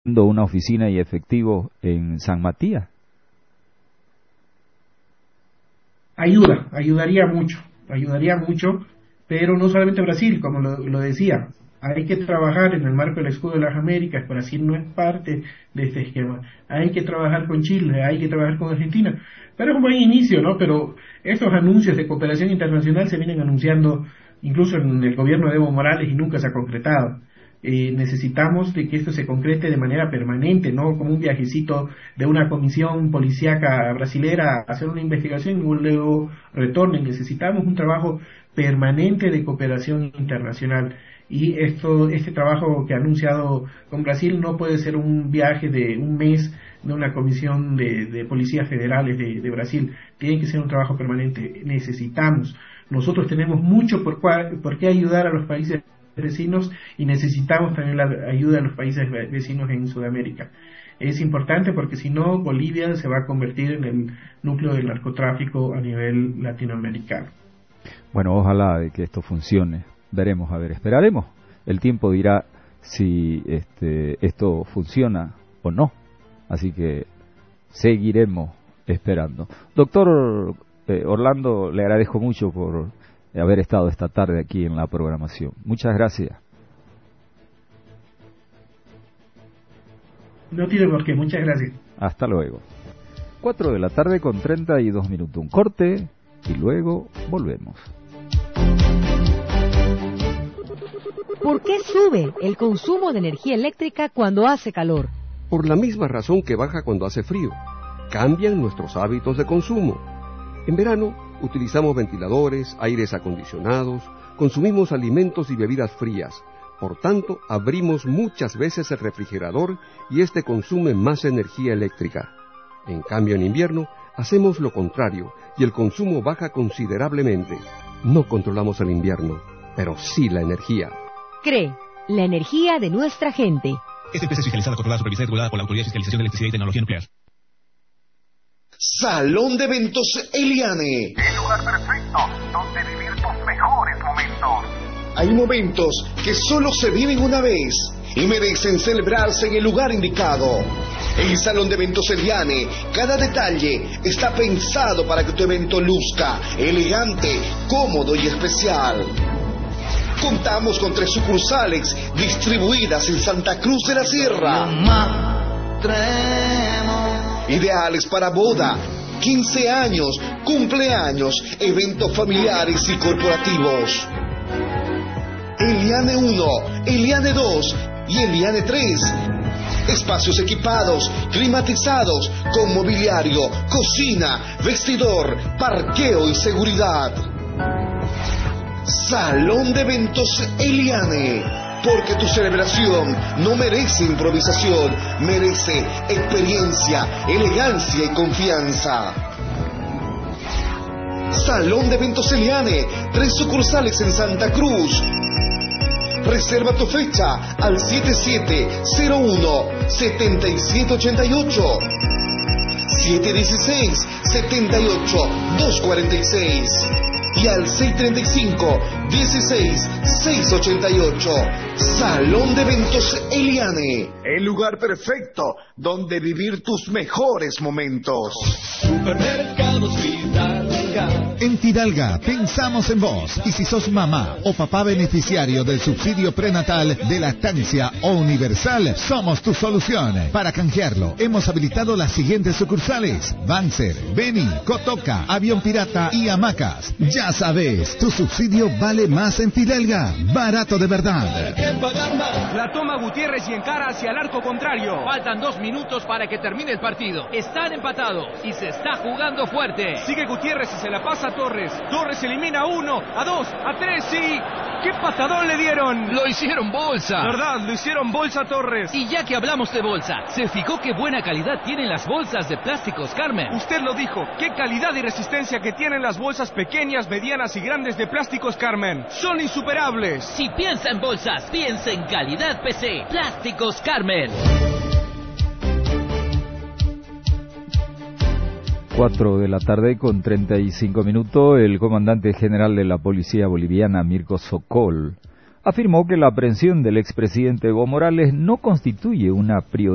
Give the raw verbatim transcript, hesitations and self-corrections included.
una oficina y efectivos en San Matías? Ayuda, ayudaría mucho, ayudaría mucho, pero no solamente Brasil, como lo, lo decía, hay que trabajar en el marco del escudo de las Américas. Brasil no es parte de este esquema. Hay que trabajar con Chile, hay que trabajar con Argentina. Pero es un buen inicio, ¿no? Pero estos anuncios de cooperación internacional se vienen anunciando incluso en el gobierno de Evo Morales y nunca se ha concretado. Eh, necesitamos de que esto se concrete de manera permanente, no como un viajecito de una comisión policíaca brasilera a hacer una investigación y luego retornen. Necesitamos un trabajo permanente de cooperación internacional. Y esto, este trabajo que ha anunciado con Brasil no puede ser un viaje de un mes de una comisión de, de policías federales de, de Brasil. Tiene que ser un trabajo permanente. Necesitamos. Nosotros tenemos mucho por, cual, por qué ayudar a los países vecinos y necesitamos también la ayuda de los países vecinos en Sudamérica. Es importante porque si no, Bolivia se va a convertir en el núcleo del narcotráfico a nivel latinoamericano. Bueno, ojalá de que esto funcione. Veremos, a ver, esperaremos. El tiempo dirá si este, esto funciona o no. Así que seguiremos esperando. Doctor eh, Orlando, le agradezco mucho por haber estado esta tarde aquí en la programación. Muchas gracias. No tiene por qué, muchas gracias. Hasta luego. Cuatro de la tarde con treinta y dos minutos. Un corte y luego volvemos. ¿Por qué sube el consumo de energía eléctrica cuando hace calor? Por la misma razón que baja cuando hace frío. Cambian nuestros hábitos de consumo. En verano utilizamos ventiladores, aires acondicionados, consumimos alimentos y bebidas frías. Por tanto, abrimos muchas veces el refrigerador y este consume más energía eléctrica. En cambio, en invierno hacemos lo contrario y el consumo baja considerablemente. No controlamos el invierno, pero sí la energía. C R E E, la energía de nuestra gente. Esta empresa es fiscalizada, controlada, supervisada y regulada por la Autoridad de Fiscalización de Electricidad y Tecnología Nuclear. Salón de Eventos Eliane. El lugar perfecto donde vivir tus mejores momentos. Hay momentos que solo se viven una vez y merecen celebrarse en el lugar indicado. El Salón de Eventos Eliane, cada detalle está pensado para que tu evento luzca elegante, cómodo y especial. Contamos con tres sucursales distribuidas en Santa Cruz de la Sierra. Ideales para boda, quince años, cumpleaños, eventos familiares y corporativos. Eliane uno, Eliane dos y Eliane tres. Espacios equipados, climatizados, con mobiliario, cocina, vestidor, parqueo y seguridad. Salón de Eventos Eliane, porque tu celebración no merece improvisación, merece experiencia, elegancia y confianza. Salón de Eventos Eliane, tres sucursales en Santa Cruz. Reserva tu fecha al siete siete cero uno, siete siete ocho ocho, siete uno seis, siete ocho, dos cuatro seis y al seis tres cinco, dieciséis, seiscientos ochenta y ocho. Salón de Eventos Eliane, El lugar perfecto donde vivir tus mejores momentos. Supermercados Fidalga. En Fidalga pensamos en vos. Y si sos mamá o papá beneficiario del subsidio prenatal de lactancia o universal, somos tu solución. Para canjearlo, hemos habilitado las siguientes sucursales: Banzer, Beni, Cotoca, Avión Pirata y Hamacas. Ya sabes, tu subsidio vale más en Fidalga. Barato de verdad. La toma Gutiérrez y encara hacia el arco contrario. Faltan dos minutos para que termine el partido. Están empatados y se está jugando fuerte. Sigue Gutiérrez y se la pasa a Torres. Torres elimina a uno, a dos, a tres y... ¡qué patadón le dieron! Lo hicieron bolsa. ¿Verdad? Lo hicieron bolsa a Torres. Y ya que hablamos de bolsa, ¿se fijó qué buena calidad tienen las bolsas de plásticos Carmen? Usted lo dijo. ¡Qué calidad y resistencia que tienen las bolsas pequeñas, medianas y grandes de plásticos Carmen! ¡Son insuperables! Si piensa en bolsas, piensa en calidad P C. Plásticos Carmen. Cuatro de la tarde con treinta y cinco minutos, el comandante general de la policía boliviana, Mirko Sokol, afirmó que la aprehensión del expresidente Evo Morales no constituye una prioridad